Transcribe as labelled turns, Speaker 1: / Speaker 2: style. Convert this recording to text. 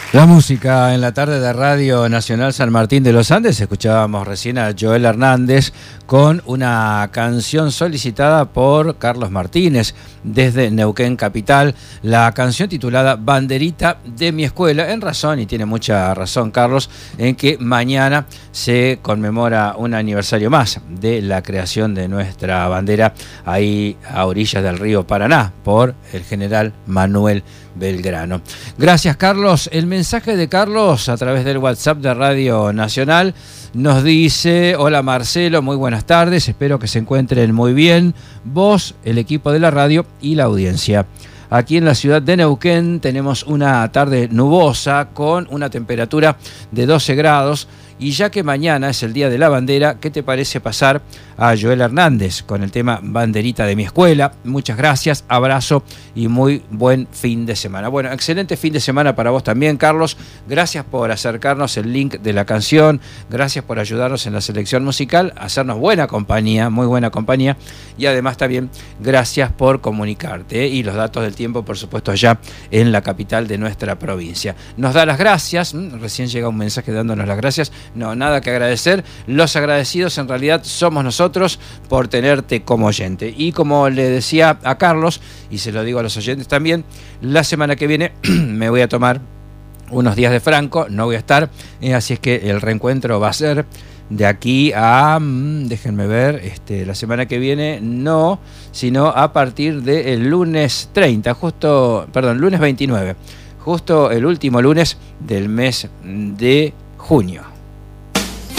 Speaker 1: La música en la tarde de Radio Nacional San Martín de los Andes. Escuchábamos recién a Joel Hernández con una canción solicitada por Carlos Martínez desde Neuquén Capital. La canción titulada Banderita de mi escuela, en razón, y tiene mucha razón Carlos, en que mañana se conmemora un aniversario más de la creación de nuestra bandera ahí a orillas del río Paraná por el general Manuel Belgrano. Gracias, Carlos. El mensaje de Carlos a través del WhatsApp de Radio Nacional nos dice: hola Marcelo, muy buenas tardes, espero que se encuentren muy bien, vos, el equipo de la radio y la audiencia. Aquí en la ciudad de Neuquén tenemos una tarde nubosa con una temperatura de 12 grados. Y ya que mañana es el Día de la Bandera, ¿qué te parece pasar a Joel Hernández con el tema Banderita de mi escuela? Muchas gracias, abrazo y muy buen fin de semana. Bueno, excelente fin de semana para vos también, Carlos. Gracias por acercarnos el link de la canción, gracias por ayudarnos en la selección musical, hacernos buena compañía, muy buena compañía. Y además también gracias por comunicarte, y los datos del tiempo, por supuesto, allá en la capital de nuestra provincia. Nos da las gracias, recién llega un mensaje dándonos las gracias. No, nada que agradecer. Los agradecidos en realidad somos nosotros por tenerte como oyente. Y como le decía a Carlos, y se lo digo a los oyentes también, la semana que viene me voy a tomar unos días de franco, no voy a estar, así es que el reencuentro va a ser de aquí a, déjenme ver, la semana que viene no, sino a partir del lunes 30, lunes 29, justo el último lunes del mes de junio.